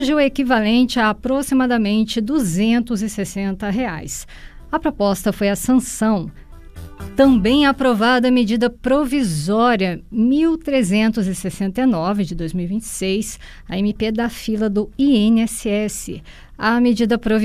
o equivalente a aproximadamente R$ 260. A proposta foi a sanção. Também aprovada a medida provisória 1369 de 2026, a MP da fila do INSS. A medida provisória